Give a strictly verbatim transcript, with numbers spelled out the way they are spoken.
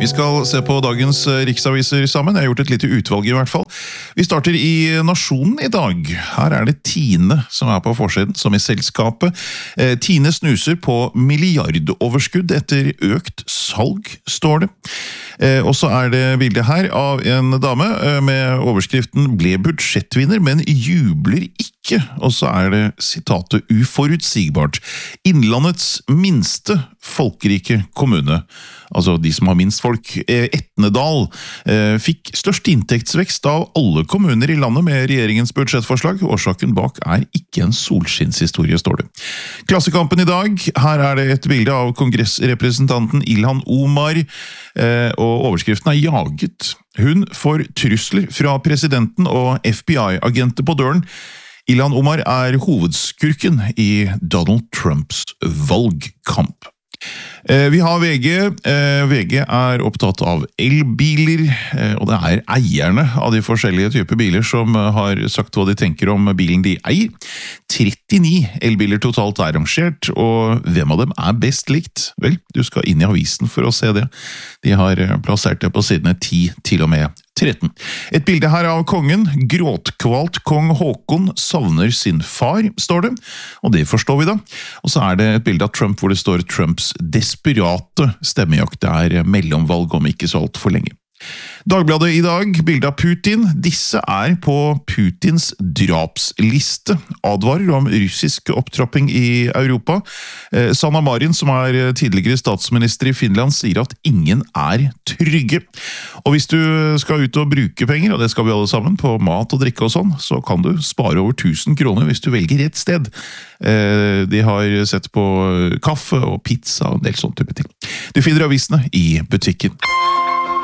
Vi skal se på dagens riksaviser sammen. Jeg har gjort et lite utvalg i hvert fall. Vi starter i Nasjonen i dag. Her er det Tine som er på forsiden, som i selskapet. Tine snuser på milliardoverskudd etter økt salg, står det. Og så er det bildet her av en dame med overskriften «Ble budsjettvinner, men jubler ikke». Og så er det sitatet «Uforutsigbart». Innlandets minste folkerike kommune, altså de som har minst folk, Etnedal, fikk størst inntektsvekst av alle kommuner i landet med regjeringens budsjettforslag. Årsaken bak er ikke en solskinnshistorie, står det. Klassekampen i dag, her er det et bilde av kongressrepresentanten Ilhan Omar, og overskriften er «Jaget». Hun får trusler fra presidenten og F B I-agenter på døren. Ilhan Omar er hovedskurken i Donald Trumps valgkamp. Vi har V G. V G er opptatt av elbiler, og det er eierne av de forskjellige typer biler som har sagt hva de tenker om bilen de eier. trettini elbiler totalt er rangert, og hvem av dem er best likt? Vel, du skal inn i avisen for å se det. De har plassert det på sidene ti til og med tretten. Et bilde her av kongen. Gråtkvalt kong Håkon savner sin far, står det. Og det forstår vi da. Og så er det et bilde av Trump hvor det står Trumps desperate stemmejakt. Det er mellomvalg om ikke så alt for lenge. Dagbladet i dag, bilde av Putin. Disse er på Putins drapsliste. Advarer om russisk opptrapping i Europa. Eh, Sanna Marin, som er tidligere statsminister i Finland, sier at ingen er trygge. Og hvis du skal ut og bruke penger, og det skal vi alle sammen, på mat og drikke og sånn, så kan du spare over tusen kroner hvis du velger rett sted. Eh, de har sett på kaffe og pizza og en del sånne type ting. Du finner avisene i butikken.